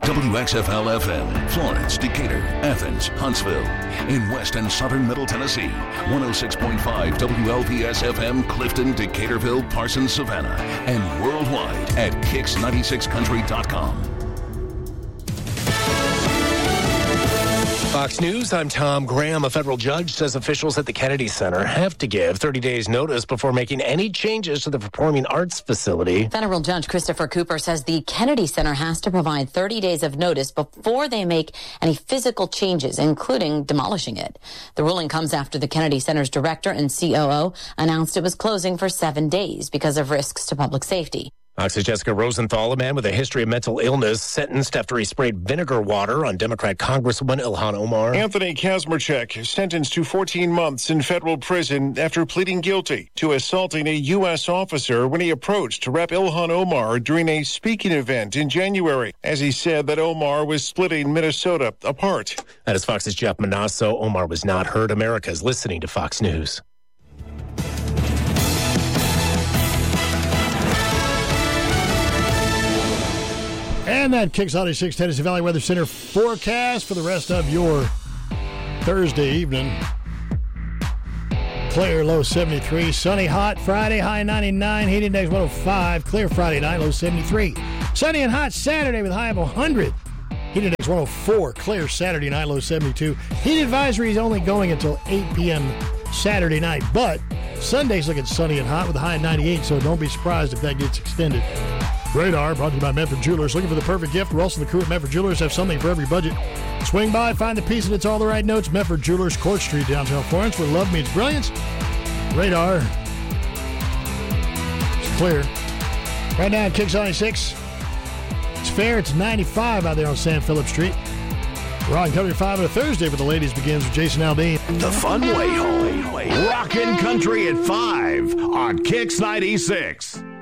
WXFL-FM, Florence, Decatur, Athens, Huntsville. In West and Southern Middle Tennessee, 106.5 WLPS-FM, Clifton, Decaturville, Parsons, Savannah. And worldwide at Kicks96country.com. Fox News, I'm Tom Graham. A federal judge says officials at the Kennedy Center have to give 30 days notice before making any changes to the performing arts facility. Federal Judge Christopher Cooper says the Kennedy Center has to provide 30 days of notice before they make any physical changes, including demolishing it. The ruling comes after the Kennedy Center's director and COO announced it was closing for 7 days because of risks to public safety. Fox's Jessica Rosenthal, a man with a history of mental illness, sentenced after he sprayed vinegar water on Democrat Congresswoman Ilhan Omar. Anthony Kazmarchuk sentenced to 14 months in federal prison after pleading guilty to assaulting a U.S. officer when he approached Rep. Ilhan Omar during a speaking event in January, as he said that Omar was splitting Minnesota apart. That is Fox's Jeff Manasso. Omar was not heard. America is listening to Fox News. And that Kicks 96 Tennessee Valley Weather Center forecast for the rest of your Thursday evening. Clear, low 73. Sunny, hot Friday, high 99. Heat index 105. Clear Friday night, low 73. Sunny and hot Saturday with high of 100. Heat index 104. Clear Saturday night, low 72. Heat advisory is only going until 8 p.m. Saturday night, but Sunday's looking sunny and hot with a high of 98, so don't be surprised if that gets extended. Radar, brought to you by Medford Jewelers. Looking for the perfect gift? Russell and the crew at Medford Jewelers have something for every budget. Swing by, find the piece that hits all the right notes. Medford Jewelers, Court Street, downtown Florence, where love meets brilliance. Radar. It's clear. Right now, Kicks 96. It's fair. It's 95 out there on San Philip Street. Raw and Country 5 on a Thursday for the ladies begins with Jason Aldean. The fun way home. Rockin' Country at 5 on Kicks 96.